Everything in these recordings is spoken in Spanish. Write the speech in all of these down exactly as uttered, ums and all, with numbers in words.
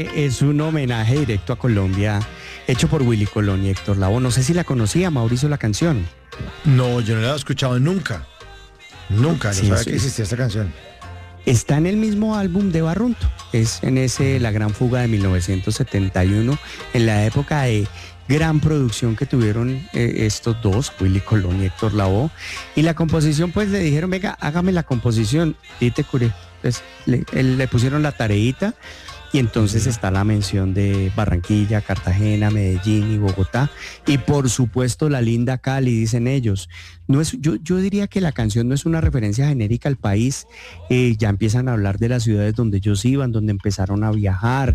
que es un homenaje directo a Colombia, hecho por Willy Colón y Héctor Lavoe. No sé si la conocía, Mauricio, la canción. No, yo no la he escuchado nunca. Nunca, no Sí, sabía sí. que existía esta canción. Está en el mismo álbum de Barrunto, es en ese La Gran Fuga de mil novecientos setenta y uno, en la época de gran producción que tuvieron eh, estos dos, Willy Colón y Héctor Lavoe, y la composición pues le dijeron, venga, hágame la composición, Tite Curé. Entonces le, él- le pusieron la tareita y entonces está la mención de Barranquilla, Cartagena, Medellín y Bogotá, y por supuesto la linda Cali, dicen ellos. No es, yo, yo diría que la canción no es una referencia genérica al país, eh, ya empiezan a hablar de las ciudades donde ellos iban, donde empezaron a viajar,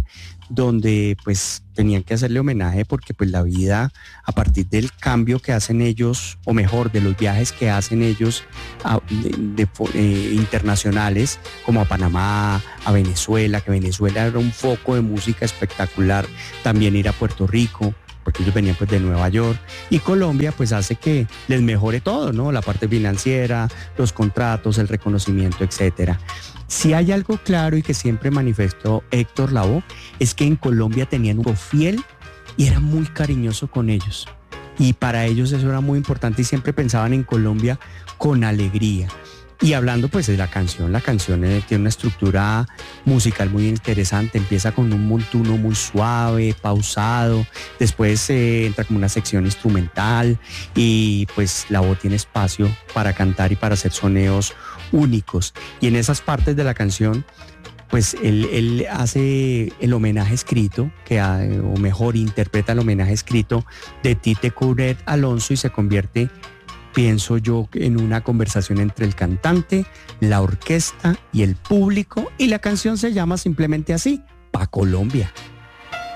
donde pues tenían que hacerle homenaje porque pues la vida a partir del cambio que hacen ellos, o mejor, de los viajes que hacen ellos a- de- de fo- eh, internacionales, como a Panamá, a Venezuela, que Venezuela era un foco de música espectacular, también ir a Puerto Rico, porque ellos venían pues de Nueva York, y Colombia pues hace que les mejore todo, ¿no? La parte financiera, los contratos, el reconocimiento, etcétera. Si hay algo claro y que siempre manifestó Héctor Lavoe, es que en Colombia tenían un grupo fiel y era muy cariñoso con ellos. Y para ellos eso era muy importante y siempre pensaban en Colombia con alegría. Y hablando pues de la canción, la canción eh, tiene una estructura musical muy interesante, empieza con un montuno muy suave, pausado, después eh, entra como una sección instrumental y pues la voz tiene espacio para cantar y para hacer soneos únicos. Y en esas partes de la canción pues él, él hace el homenaje escrito, que ha- o mejor interpreta el homenaje escrito de Tite Curet Alonso y se convierte, pienso yo, en una conversación entre el cantante, la orquesta y el público, y la canción se llama simplemente así, Pa' Colombia.